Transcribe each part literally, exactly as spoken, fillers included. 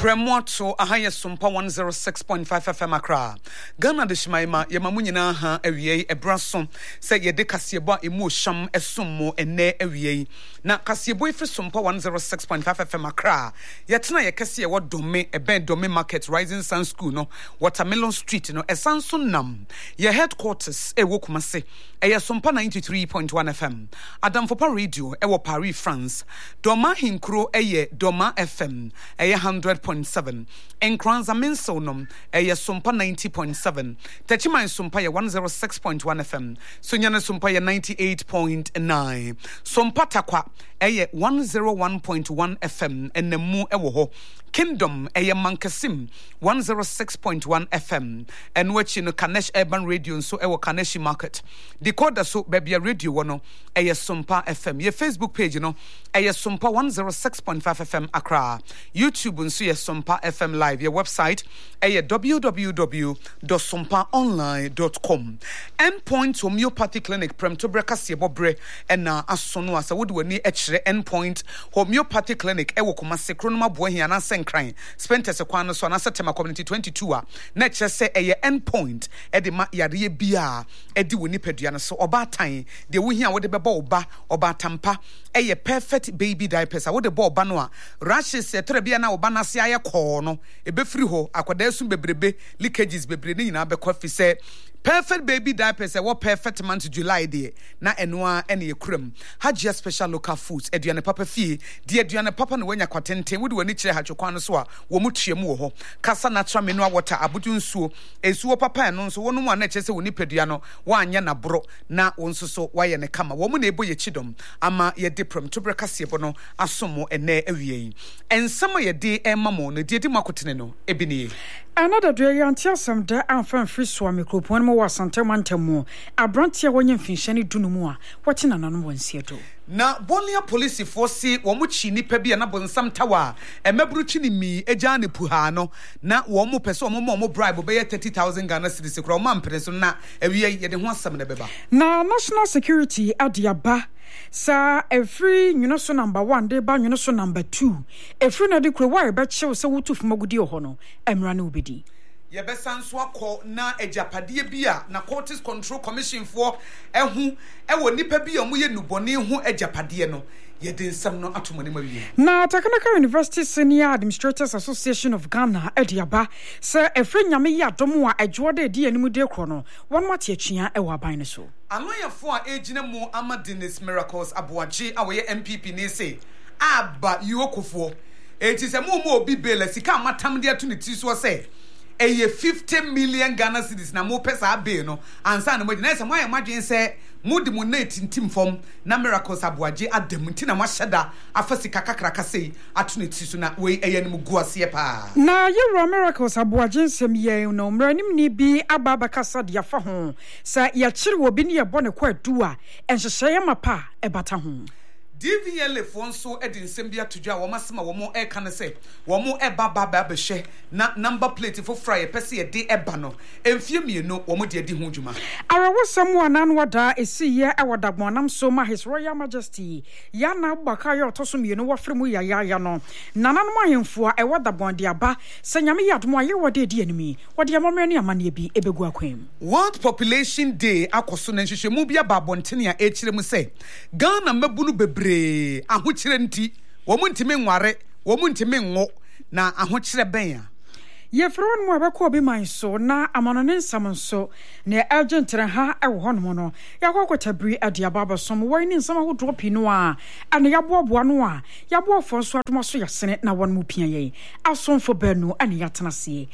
Premoto ahaya sumpa one oh six point five F M Accra. Ghana de Shimaima yemamu nyina ha awie ebraso se yede kasebo emu sham esummo ene awie na kasebo ifri sumpa one oh six point five F M Accra. Yetena ye kase ye wo dome eben dome market Rising Sun School no Watermelon Street no esanso nam ye headquarters e wo Kumase e ye sumpa ninety-three point one F M Adam Fopa Radio e wo Paris France Doma Hinkro e ye Doma F M e ye one hundred point seven Enkranza Minsonom e ye sumpa ninety point seven Techima sumpa ye one oh six point one F M Sunyana sumpa ye ninety-eight point nine Sumpa Takwa e ye one oh one point one F M enemu e wo ho Kingdom e ye Mankasim one oh six point one F M and which no Kanesh Urban Radio so e wo Kaneshi Market decoder so baby radio wono e ye Sumpa F M ye Facebook page no e ye Sumpa one oh six point five F M Accra YouTube nso ye Sumpa F M live your website e ye w w w dot sumpa online dot com Endpoint Homeopathy Clinic Premto Breka Siebobre ena asono asa wodi wani echire Endpoint Homeopathy Clinic e wo Kumase kronoma boahia na senkran spentes kwan so na September community twenty-two a na kire se eye Endpoint e de ma yare bia e di woni padua no so oba tan de wo hia wo de beba oba oba tampa eye perfect baby diapers a wo de bo oba no a rashes e tere bia na oba na se aye ko no e be free ho akwada su bebrebe leakages bebre ni nyina be kofi se perfect baby diapers e wo perfect month July de na enoa ene yekuram Hajia special local foods eduane papa fie de eduane papa no wanya kwatenten wo de wani kire hachokwan so a wo mutuam wo ho kasa natural mineral water abudu nsuo esuo papa no nso wono mu ana kire se woni padua no wanya na bro na wo nso so waye ne kama wo mu na ebo ye chidom ama ye de prom to breka siebo no asomo ene awie ensama ye de emamo no de de makotene no ebini Another day, until some day, I'm from free swami group. One more was on Temantemo. A brantia when you finish any dunumua. What's in an unknown Seattle? Na bonia police force womuchi ni pebi na bonsam tawa e mebruchi mi ejane puhano na wo mu pese mo mo bribe be thirty thousand Ghana cedis kro ma mpreso na awie ye de ho asam na beba na national security adiaba sa every you know so number one dey ba you know so number two every na de kro why be chew se wutu fumagudi ho no emra na obedi ye besan so akọ na ejapade bia na Courts Control Commission for ehu ewo nipa bia mo ye nubone hu ejapade no ye de nsam no atomani mawie na Takanaka University Senior Administrators Association of Ghana ediaba se efre nyame ye adomo a adwode de animu de kro no won mate atwea ewo aban ne so anoyefo a ejina mu Amadines Miracles aboaje a we M P P ne say aba yokofo enti se mu mu obi bela sika matam de ato ne ti so say eye fifty million Ghana cedis na mo pesa abe no ansa na mo na se mo aye madwen se mudi mo na tintim fom na Miracles aboaje adam nti na mo hyeda afasika kakraka sei ato ne ti so na we eye no gu ase pa na ye Miracles aboaje nsem ye no mranim ni bi ababa kasa de afa ho sa ya kire obi ne ye bone kwa adu a enhyehyeye mapa e bata ho D V L fonso edin sembia tujua wo masema wo mo e kan se wo mo e baba ba be hwe na number plate for fry pese ye de eba no emfie mienu wo mo de di ho djuma arawo samu anan wada esi ye e wada bonam so ma His Royal Majesty ya na agbaka ye otoso mienu wo fremu ya ya ya no nananom ahemfo a e wada bon de aba se nyame yadomo aye wode di animi wode amamre ne amane bi ebegu akwam World Population Day akoso na nhwehwemu bia babontene a echire mu se Ghana mabunu bebre ahokyere nti wo mu ntime nware wo mu ntime ngo na ahokyere ben a ye fron mo abako bi man so na amanone nsam so na urgentre ha e wo hono no yakwakotabri adiababa som won ni nsam ho drop no a ane yaboaboa no a yaboafo so adoma so yasene na won mu pia ye asomfo banu ane yatenase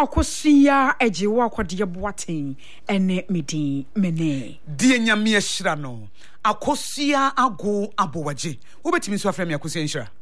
akosia ejewa akwade boaten ene medin mene die nyame ahira no akosia ago abowaje wobetimi so afrɛ me akosia nhira